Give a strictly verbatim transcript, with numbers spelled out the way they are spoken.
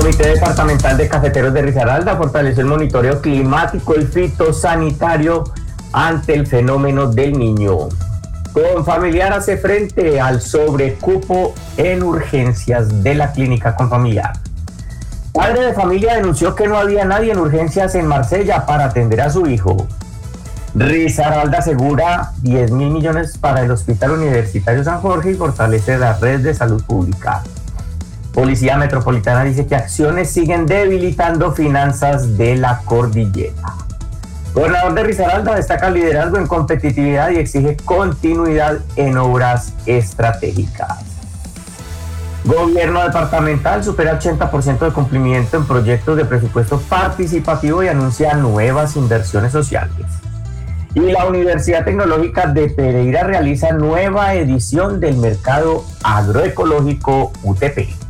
Comité Departamental de Cafeteros de Risaralda fortaleció el monitoreo climático y fitosanitario ante el fenómeno del Niño. Confamiliar hace frente al sobrecupo en urgencias de la clínica Confamiliar. Padre de familia denunció que no había nadie en urgencias en Marsella para atender a su hijo. Risaralda asegura diez mil millones para el Hospital Universitario San Jorge y fortalece la red de salud pública. Policía Metropolitana dice que acciones siguen debilitando finanzas de la cordillera. Gobernador de Risaralda destaca liderazgo en competitividad y exige continuidad en obras estratégicas. Gobierno departamental supera ochenta por ciento de cumplimiento en proyectos de presupuesto participativo y anuncia nuevas inversiones sociales. Y la Universidad Tecnológica de Pereira realiza nueva edición del Mercado Agroecológico U T P.